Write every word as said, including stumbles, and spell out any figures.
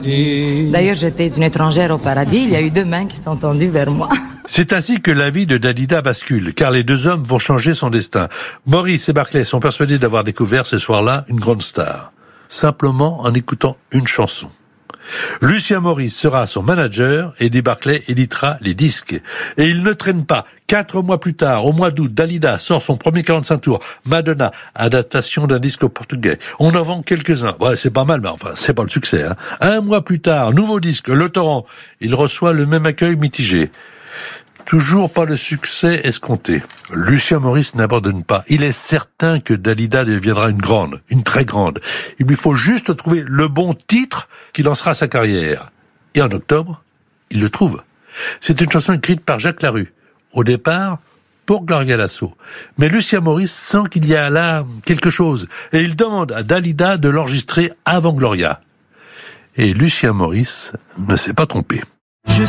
D'ailleurs, j'étais une étrangère au paradis, il y a eu deux mains qui sont tendues vers moi. C'est ainsi que la vie de Dalida bascule, car les deux hommes vont changer son destin. Maurice et Barclay sont persuadés d'avoir découvert ce soir-là une grande star, simplement en écoutant une chanson. Lucien Maurice sera son manager et Eddie Barclay éditera les disques. Et il ne traîne pas. Quatre mois plus tard, au mois d'août, Dalida sort son premier quarante-cinq tours. Madonna, adaptation d'un disque portugais. On en vend quelques-uns. Ouais, c'est pas mal, mais enfin, c'est pas le succès, hein. Un mois plus tard, nouveau disque, Le Torrent. Il reçoit le même accueil mitigé. Toujours pas le succès escompté. Lucien Maurice n'abandonne pas. Il est certain que Dalida deviendra une grande, une très grande. Il lui faut juste trouver le bon titre qui lancera sa carrière. Et en octobre, il le trouve. C'est une chanson écrite par Jacques Larue. Au départ, pour Gloria Lasso. Mais Lucien Maurice sent qu'il y a là quelque chose. Et il demande à Dalida de l'enregistrer avant Gloria. Et Lucien Maurice ne s'est pas trompé.